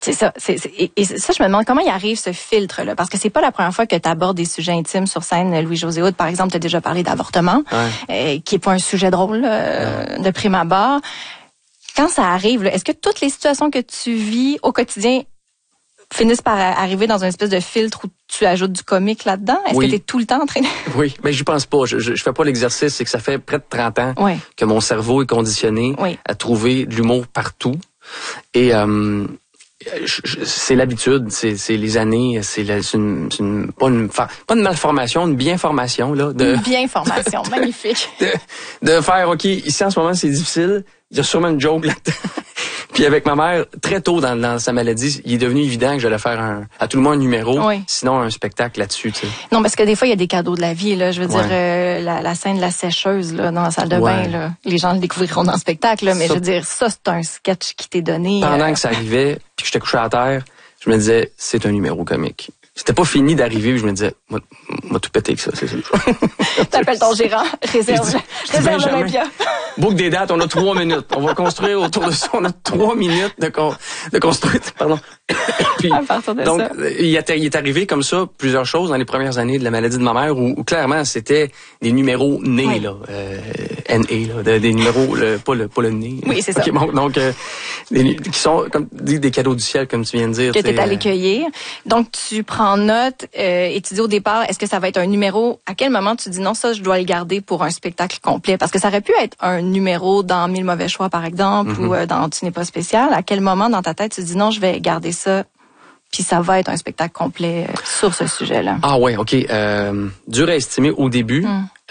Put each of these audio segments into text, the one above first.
C'est ça. Et ça, je me demande comment il arrive ce filtre-là. Parce que c'est pas la première fois que tu abordes des sujets intimes sur scène. Louis-José Hood, par exemple, tu as déjà parlé d'avortement, qui est pas un sujet drôle de prime abord. Quand ça arrive, est-ce que toutes les situations que tu vis au quotidien finissent par arriver dans une espèce de filtre où tu ajoutes du comique là-dedans? Est-ce que tu es tout le temps en train de... Oui, mais j'y pense pas. Je fais pas l'exercice. C'est que ça fait près de 30 ans que mon cerveau est conditionné à trouver de l'humour partout. Et c'est l'habitude, c'est les années, pas une malformation, une bien-formation, là. Une bien-formation, magnifique. De faire, OK, ici en ce moment c'est difficile, il y a sûrement une joke là-dedans. Puis avec ma mère, très tôt dans sa maladie, il est devenu évident que j'allais faire à tout le moins un numéro, sinon un spectacle là-dessus, tu sais. Non, parce que des fois, il y a des cadeaux de la vie, là. Je veux dire, la scène de la sécheuse, là, dans la salle de bain, là. Les gens le découvriront dans le spectacle, là. Mais je veux dire, ça, c'est un sketch qui t'est donné. Pendant que ça arrivait, puis que j'étais couché à terre, je me disais, c'est un numéro comique. C'était pas fini d'arriver, je me disais, moi tout pété que ça, c'est ça. T'appelles ton gérant, réserve l'Olympia. Book des dates, on a 3 minutes. On va construire autour de ça, on a 3 minutes de construire, pardon. Puis, à partir de donc, ça. Il est arrivé comme ça plusieurs choses dans les premières années de la maladie de ma mère où clairement c'était des numéros nés, là, NA, là, des numéros, pas le nez. Oui, c'est ça. Okay, bon, donc, qui sont comme des cadeaux du ciel, comme tu viens de dire. Que t'es allé cueillir. Donc, tu prends note et tu dis au départ, est-ce que ça va être un numéro? À quel moment tu dis non, ça, je dois le garder pour un spectacle complet? Parce que ça aurait pu être un numéro dans 1000 mauvais choix, par exemple, ou dans Tu n'es pas spécial. À quel moment dans ta tête tu dis non, je vais garder ça, puis ça va être un spectacle complet sur ce sujet-là? Ah ouais, OK. Dur à estimer au début.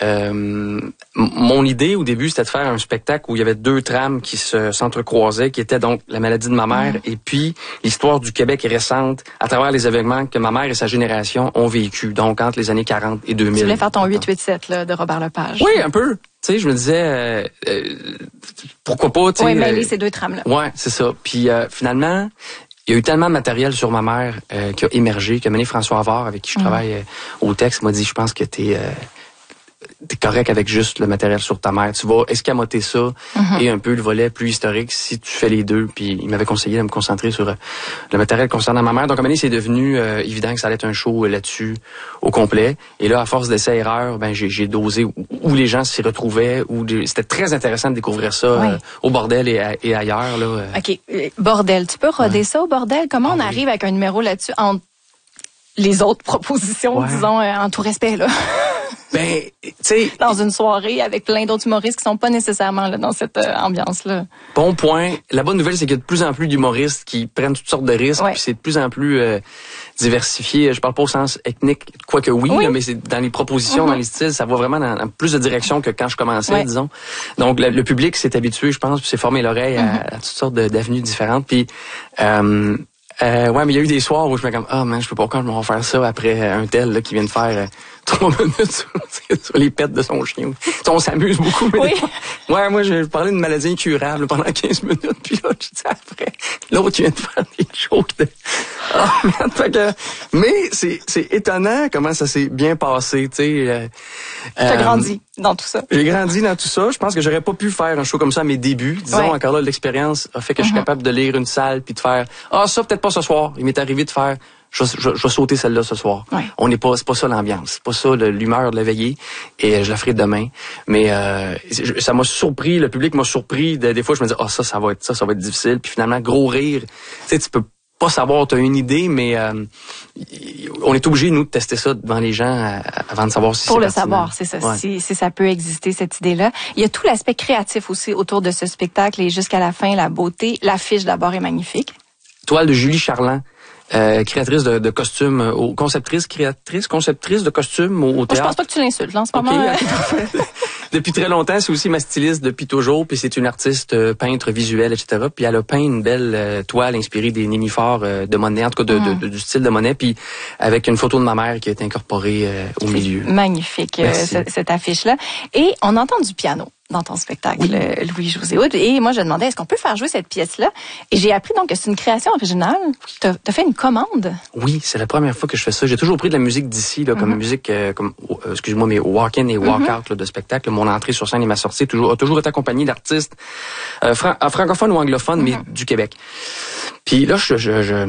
Mon idée au début, c'était de faire un spectacle où il y avait 2 trames qui s'entrecroisaient, qui étaient donc la maladie de ma mère et puis l'histoire du Québec récente à travers les événements que ma mère et sa génération ont vécu, donc entre les années 40 et 2000. Tu voulais faire ton 887 là, de Robert Lepage. Oui, un peu. Tu sais, je me disais, pourquoi pas, tu sais. Oui, mêler ces 2 trames-là. Ouais, c'est ça. Puis finalement, il y a eu tellement de matériel sur ma mère qui a émergé, que mené François Havard, avec qui je travaille au texte, m'a dit, je pense que t'es correct avec juste le matériel sur ta mère. Tu vas escamoter ça et un peu le volet plus historique si tu fais les deux. Puis il m'avait conseillé de me concentrer sur le matériel concernant ma mère. Donc à un moment donné, c'est devenu évident que ça allait être un show là-dessus au complet. Et là, à force d'essais-erreurs, ben j'ai dosé où les gens s'y retrouvaient. C'était très intéressant de découvrir ça au bordel et ailleurs. Là. OK. Bordel. Tu peux roder ça au bordel? Comment on arrive avec un numéro là-dessus entre les autres propositions, disons, en tout respect, là? Ben, tu sais, dans une soirée avec plein d'autres humoristes qui sont pas nécessairement là dans cette ambiance-là. Bon point. La bonne nouvelle, c'est qu'il y a de plus en plus d'humoristes qui prennent toutes sortes de risques, puis c'est de plus en plus diversifié. Je parle pas au sens ethnique, quoique oui, là, mais c'est dans les propositions, dans les styles, ça va vraiment dans plus de direction que quand je commençais, disons. Donc le public s'est habitué, je pense, puis s'est formé l'oreille à toutes sortes d'avenues différentes. Puis mais il y a eu des soirs où je me dis comme je peux pas quand je vais faire ça après un tel là, qui vient de faire 3 minutes sur les pets de son chien. On s'amuse beaucoup. Mais moi, je parlais d'une maladie incurable pendant 15 minutes, puis là, je dis après, l'autre vient de faire des jokes de... mais c'est étonnant comment ça s'est bien passé, tu sais. T'as grandi dans tout ça. J'ai grandi dans tout ça. Je pense que j'aurais pas pu faire un show comme ça à mes débuts. Disons, encore là, l'expérience a fait que je suis capable de lire une salle puis de faire ça, peut-être pas ce soir. Il m'est arrivé de faire je vais sauter celle-là ce soir. C'est pas ça l'ambiance, c'est pas ça l'humeur de la veillée, et je la ferai demain. Mais ça m'a surpris, le public m'a surpris. Des fois, je me dis ça va être difficile. Puis finalement, gros rire. Tu sais, tu peux pas savoir, tu as une idée, mais on est obligé, nous, de tester ça devant les gens avant de savoir si c'est pour le pertinent. savoir, c'est ça, si ça peut exister, cette idée-là. Il y a tout l'aspect créatif aussi autour de ce spectacle et jusqu'à la fin, la beauté. L'affiche, d'abord, est magnifique. Toile de Julie Charland. Créatrice de costumes, conceptrice de costumes au théâtre. Je pense pas que tu l'insultes, là, en ce moment. Depuis très longtemps, c'est aussi ma styliste depuis toujours, puis c'est une artiste peintre visuelle, etc. Puis elle a peint une belle toile inspirée des nénuphars de Monet, en tout cas du style de Monet, puis avec une photo de ma mère qui est incorporée au milieu. Magnifique, cette affiche-là. Et on entend du piano. dans ton spectacle, Louis-José Hood. Et moi, je demandais, est-ce qu'on peut faire jouer cette pièce-là? Et j'ai appris donc que c'est une création originale. T'as fait une commande. Oui, c'est la première fois que je fais ça. J'ai toujours pris de la musique d'ici, là, comme musique, excusez-moi, mes walk-in et walk-out de spectacle. Mon entrée sur scène et ma sortie a toujours été accompagnée d'artistes francophones ou anglophones, mais du Québec. Puis là,